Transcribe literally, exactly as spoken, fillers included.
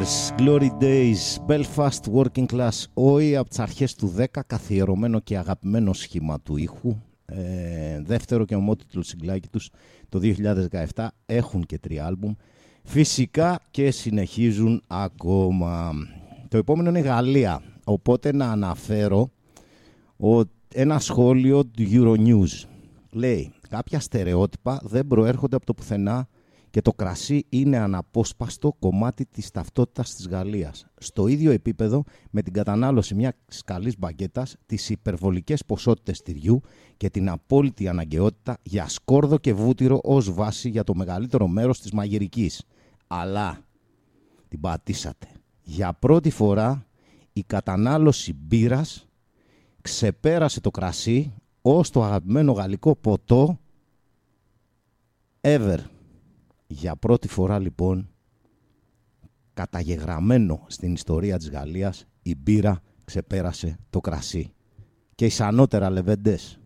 Glory Days, Belfast Working Class, όχι από τις αρχές του δέκα, καθιερωμένο και αγαπημένο σχήμα του ήχου. Ε, δεύτερο και ομότιτλο συγκλάκι τους το δύο χιλιάδες δεκαεπτά, έχουν και τρία άλμπουμ. Φυσικά και συνεχίζουν ακόμα. Το επόμενο είναι Γαλλία, οπότε να αναφέρω ο, ένα σχόλιο του Euronews. Λέει, κάποια στερεότυπα δεν προέρχονται από το πουθενά και το κρασί είναι αναπόσπαστο κομμάτι της ταυτότητας της Γαλλίας. Στο ίδιο επίπεδο με την κατανάλωση μιας καλής μπαγκέτας, τις υπερβολικές ποσότητες τυριού και την απόλυτη αναγκαιότητα για σκόρδο και βούτυρο ως βάση για το μεγαλύτερο μέρος της μαγειρικής. Αλλά την πατήσατε. Για πρώτη φορά η κατανάλωση μπύρας ξεπέρασε το κρασί ως το αγαπημένο γαλλικό ποτό ever. Για πρώτη φορά λοιπόν, καταγεγραμμένο στην ιστορία της Γαλλίας, η μπύρα ξεπέρασε το κρασί. Και εις ανώτερα λεβέντες.